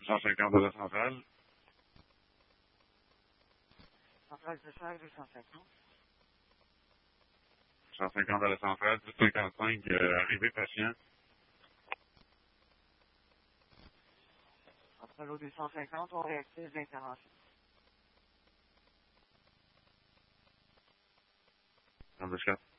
150 de la centrale. Centrale de Serre, 250. 150 de la centrale, 255, arrivé patient. Centrale au 250, on réactive l'intervention. 34.